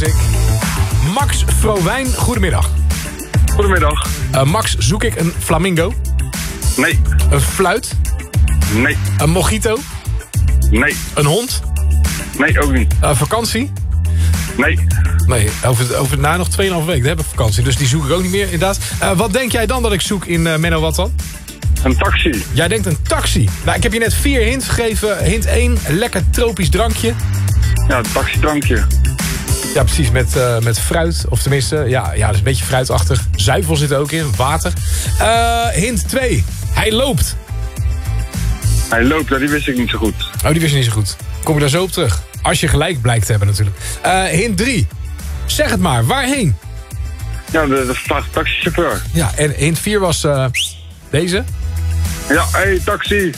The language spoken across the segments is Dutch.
Max Vrowijn, goedemiddag. Goedemiddag. Max, zoek ik een flamingo? Nee. Een fluit? Nee. Een mojito? Nee. Een hond? Nee, ook niet. Vakantie? Nee. Nee, over nog 2,5 weken. Dan heb ik vakantie, dus die zoek ik ook niet meer, inderdaad. Wat denk jij dan dat ik zoek in Menno, wat dan? Een taxi. Jij denkt een taxi. Nou, ik heb je net 4 hints gegeven. Hint 1, lekker tropisch drankje. Ja, een taxidrankje. Ja, precies, met fruit. Of tenminste, ja, dat is een beetje fruitachtig. Zuivel zit er ook in, water. Hint 2, hij loopt. Hij loopt, die wist ik niet zo goed. Oh, die wist je niet zo goed. Kom je daar zo op terug. Als je gelijk blijkt te hebben natuurlijk. Hint 3, zeg het maar, waarheen? Ja, de taxichauffeur. Ja, en hint 4 was deze. Ja, hey, taxi.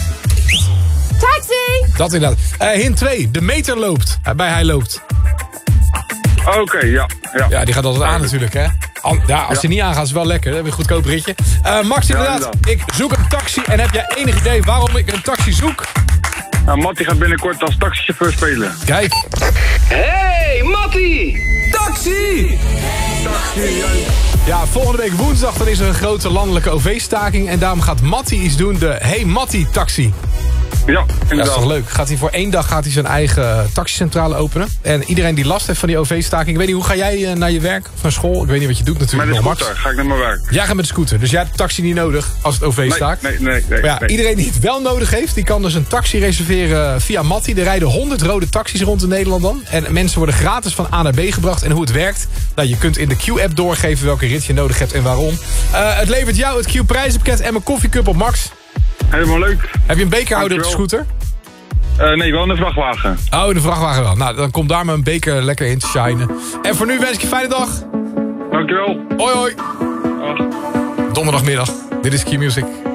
Taxi! Dat inderdaad. Hint 2, de meter loopt. Bij hij loopt. Oké, ja. Ja, die gaat altijd aan natuurlijk, hè. Als hij niet aangaat is het wel lekker. Dan heb je een goedkoop ritje. Max, inderdaad, ik zoek een taxi. En heb jij enig idee waarom ik een taxi zoek? Nou, Mattie gaat binnenkort als taxichauffeur spelen. Kijk. Hey, Mattie! Taxi! Ja, volgende week woensdag dan is er een grote landelijke OV-staking. En daarom gaat Mattie iets doen. De Hey Mattie taxi. Ja, inderdaad. Dat is toch leuk. Voor 1 dag gaat hij zijn eigen taxicentrale openen. En iedereen die last heeft van die OV-staking. Ik weet niet, hoe ga jij naar je werk of naar school? Ik weet niet wat je doet natuurlijk. Met de scooter ga ik naar mijn werk. Jij gaat met de scooter, dus jij hebt de taxi niet nodig als het OV staakt. Nee. Maar ja, iedereen die het wel nodig heeft, die kan dus een taxi reserveren via Mattie. Er rijden 100 rode taxis rond in Nederland dan. En mensen worden gratis van A naar B gebracht. En hoe het werkt, nou, je kunt in de Q-app doorgeven welke rit je nodig hebt en waarom. Het levert jou het Q-prijzenpakket en mijn koffiecup op, Max. Helemaal leuk. Heb je een bekerhouder op de scooter? Nee, wel in de vrachtwagen. Oh, in de vrachtwagen wel. Nou, dan komt daar maar een beker lekker in te shinen. En voor nu wens ik je een fijne dag. Dankjewel. Hoi, hoi. Dag. Donderdagmiddag. Dit is Q-Music.